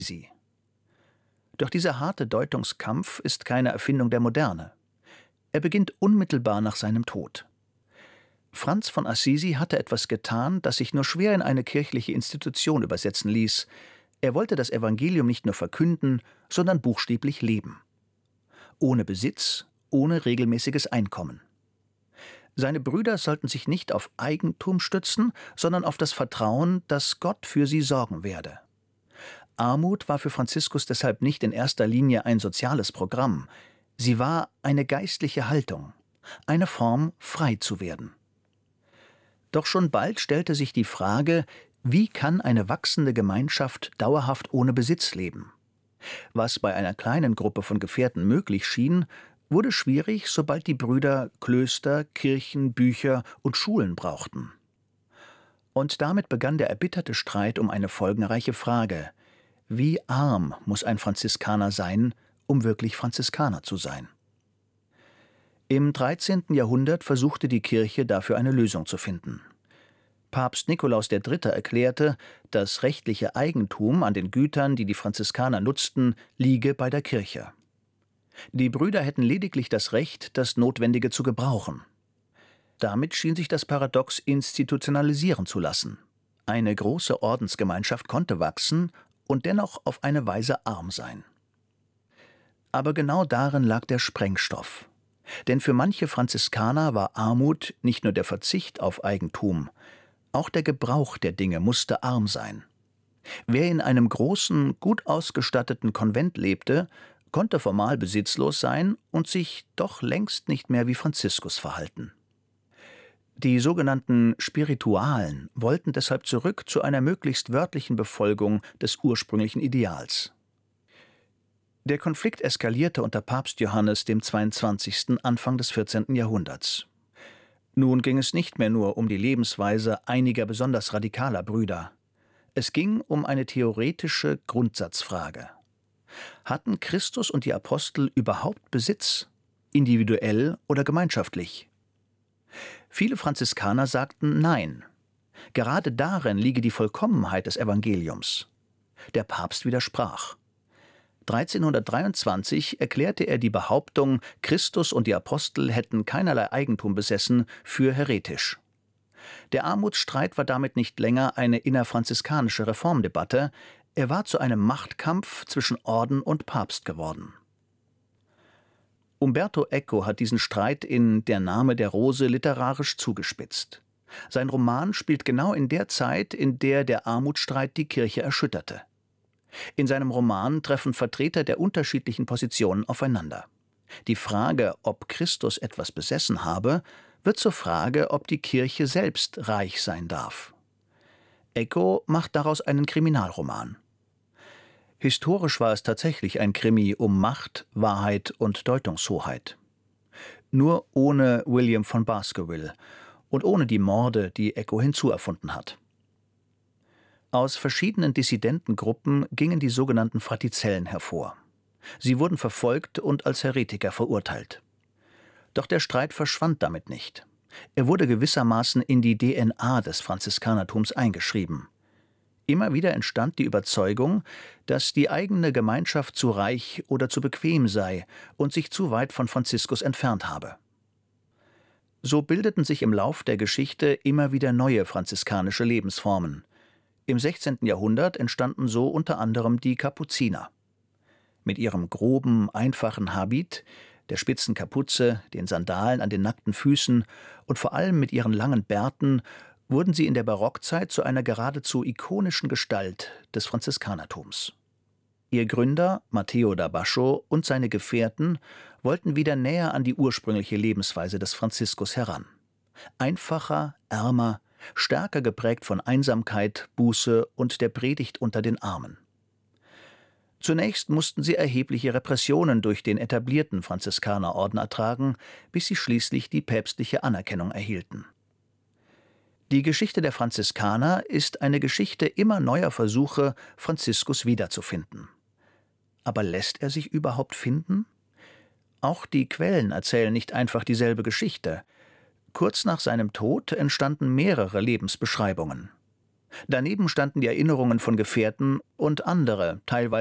Assisi. Doch dieser harte Deutungskampf ist keine Erfindung der Moderne. Er beginnt unmittelbar nach seinem Tod. Franz von Assisi hatte etwas getan, das sich nur schwer in eine kirchliche Institution übersetzen ließ. Er wollte das Evangelium nicht nur verkünden, sondern buchstäblich leben. Ohne Besitz, ohne regelmäßiges Einkommen. Seine Brüder sollten sich nicht auf Eigentum stützen, sondern auf das Vertrauen, dass Gott für sie sorgen werde. Armut war für Franziskus deshalb nicht in erster Linie ein soziales Programm. Sie war eine geistliche Haltung, eine Form, frei zu werden. Doch schon bald stellte sich die Frage, wie kann eine wachsende Gemeinschaft dauerhaft ohne Besitz leben? Was bei einer kleinen Gruppe von Gefährten möglich schien, wurde schwierig, sobald die Brüder Klöster, Kirchen, Bücher und Schulen brauchten. Und damit begann der erbitterte Streit um eine folgenreiche Frage: Wie arm muss ein Franziskaner sein, um wirklich Franziskaner zu sein? Im 13. Jahrhundert versuchte die Kirche dafür eine Lösung zu finden. Papst Nikolaus III. Erklärte, das rechtliche Eigentum an den Gütern, die die Franziskaner nutzten, liege bei der Kirche. Die Brüder hätten lediglich das Recht, das Notwendige zu gebrauchen. Damit schien sich das Paradox institutionalisieren zu lassen. Eine große Ordensgemeinschaft konnte wachsen und dennoch auf eine Weise arm sein. Aber genau darin lag der Sprengstoff. Denn für manche Franziskaner war Armut nicht nur der Verzicht auf Eigentum, auch der Gebrauch der Dinge musste arm sein. Wer in einem großen, gut ausgestatteten Konvent lebte, konnte formal besitzlos sein und sich doch längst nicht mehr wie Franziskus verhalten. Die sogenannten Spiritualen wollten deshalb zurück zu einer möglichst wörtlichen Befolgung des ursprünglichen Ideals. Der Konflikt eskalierte unter Papst Johannes dem 22. Anfang des 14. Jahrhunderts. Nun ging es nicht mehr nur um die Lebensweise einiger besonders radikaler Brüder. Es ging um eine theoretische Grundsatzfrage. Hatten Christus und die Apostel überhaupt Besitz, individuell oder gemeinschaftlich? Viele Franziskaner sagten Nein. Gerade darin liege die Vollkommenheit des Evangeliums. Der Papst widersprach. 1323 erklärte er die Behauptung, Christus und die Apostel hätten keinerlei Eigentum besessen, für häretisch. Der Armutsstreit war damit nicht länger eine innerfranziskanische Reformdebatte, er war zu einem Machtkampf zwischen Orden und Papst geworden. Umberto Eco hat diesen Streit in Der Name der Rose literarisch zugespitzt. Sein Roman spielt genau in der Zeit, in der der Armutsstreit die Kirche erschütterte. In seinem Roman treffen Vertreter der unterschiedlichen Positionen aufeinander. Die Frage, ob Christus etwas besessen habe, wird zur Frage, ob die Kirche selbst reich sein darf. Eco macht daraus einen Kriminalroman. Historisch war es tatsächlich ein Krimi um Macht, Wahrheit und Deutungshoheit. Nur ohne William von Baskerville und ohne die Morde, die Eco hinzuerfunden hat. Aus verschiedenen Dissidentengruppen gingen die sogenannten Fratizellen hervor. Sie wurden verfolgt und als Heretiker verurteilt. Doch der Streit verschwand damit nicht. Er wurde gewissermaßen in die DNA des Franziskanertums eingeschrieben. Immer wieder entstand die Überzeugung, dass die eigene Gemeinschaft zu reich oder zu bequem sei und sich zu weit von Franziskus entfernt habe. So bildeten sich im Lauf der Geschichte immer wieder neue franziskanische Lebensformen. Im 16. Jahrhundert entstanden so unter anderem die Kapuziner. Mit ihrem groben, einfachen Habit, der spitzen Kapuze, den Sandalen an den nackten Füßen und vor allem mit ihren langen Bärten wurden sie in der Barockzeit zu einer geradezu ikonischen Gestalt des Franziskanertums. Ihr Gründer, Matteo da Bascho, und seine Gefährten wollten wieder näher an die ursprüngliche Lebensweise des Franziskus heran. Einfacher, ärmer, stärker geprägt von Einsamkeit, Buße und der Predigt unter den Armen. Zunächst mussten sie erhebliche Repressionen durch den etablierten Franziskanerorden ertragen, bis sie schließlich die päpstliche Anerkennung erhielten. Die Geschichte der Franziskaner ist eine Geschichte immer neuer Versuche, Franziskus wiederzufinden. Aber lässt er sich überhaupt finden? Auch die Quellen erzählen nicht einfach dieselbe Geschichte. Kurz nach seinem Tod entstanden mehrere Lebensbeschreibungen. Daneben standen die Erinnerungen von Gefährten und andere, teilweise